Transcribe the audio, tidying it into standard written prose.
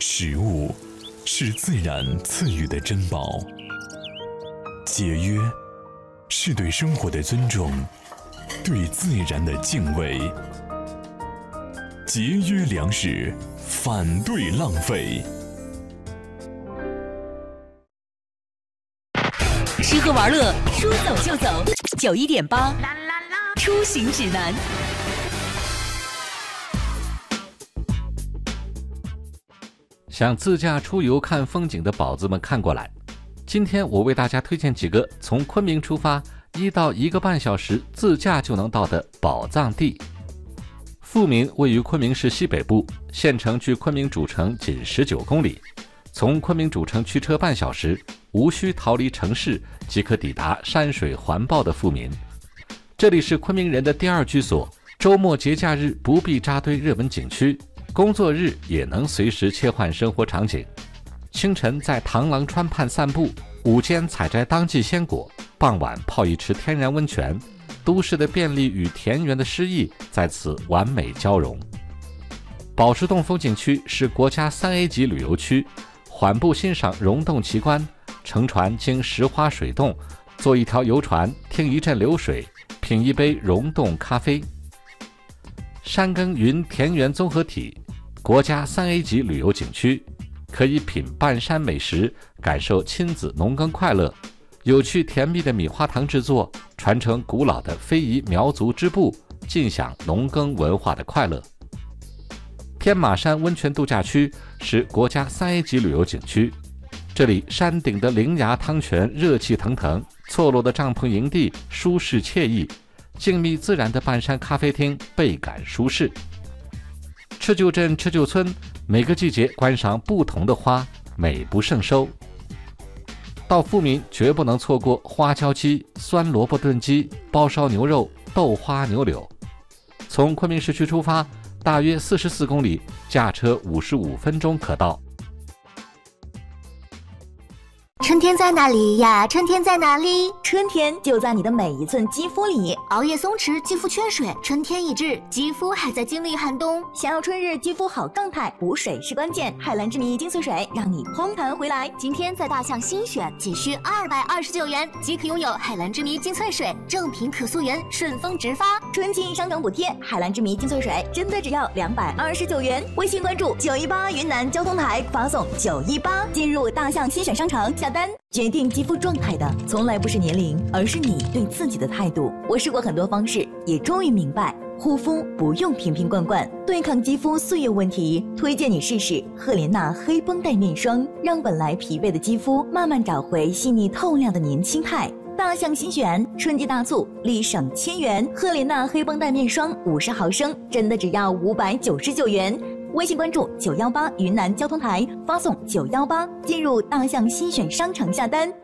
食物是自然赐予的珍宝，节约是对生活的尊重，对自然的敬畏。节约粮食，反对浪费。 吃喝玩乐，说走就走。91.8，出行指南。 想自驾出游看风景的宝子们看过来，今天我为大家推荐几个从昆明出发1到1个半小时自驾就能到的宝藏地。富民位于昆明市西北部，县城距昆明主城仅19公里，从昆明主城驱车半小时，无需逃离城市即可抵达山水环抱的富民。这里是昆明人的第二居所，周末节假日不必扎堆热门景区，工作日也能随时切换生活场景。清晨在螳螂川畔散步，午间采摘当季鲜果，傍晚泡一池天然温泉，都市的便利与田园的诗意在此完美交融。宝石洞风景区是国家3A 级旅游区，缓步欣赏溶洞奇观，乘船经石花水洞，坐一条游船，听一阵流水，品一杯溶洞咖啡。山耕云田园综合体，国家3A 级旅游景区，可以品半山美食，感受亲子农耕快乐。有趣甜蜜的米花糖制作，传承古老的非遗苗族织布，尽享农耕文化的快乐。天马山温泉度假区是国家3A 级旅游景区，这里山顶的灵崖汤泉热气腾腾，错落的帐篷营地舒适惬意，静谧自然的半山咖啡厅倍感舒适。吃就镇吃就村，每个季节观赏不同的花，美不胜收。到富民绝不能错过花椒鸡、酸萝卜炖鸡、包烧牛肉、豆花牛柳。从昆明市区出发，大约44公里，驾车55分钟可到。 春天在哪里呀？春天在哪里？ 春天就在你的每一寸肌肤里。 熬夜松弛，肌肤缺水，春天已至，肌肤还在经历寒冬。 想要春日肌肤好状态，补水是关键。海蓝之谜精粹水让你蓬弹回来。 今天在大象新选，仅需229元即可拥有海蓝之谜精粹水，正品可溯源，顺丰直发。 春季商场补贴，海蓝之谜精粹水真的只要229元。微信关注918云南交通台，发送918进入大象新选商城下单。决定肌肤状态的从来不是年龄，而是你对自己的态度。我试过很多方式，也终于明白，护肤不用瓶瓶罐罐，对抗肌肤岁月问题，推荐你试试赫莲娜黑绷带面霜，让本来疲惫的肌肤慢慢找回细腻透亮的年轻态。大象新选春季大促，立省1000元，赫莲娜黑绷带面霜50毫升，真的只要599元。微信关注918云南交通台，发送918进入大象新选商城下单。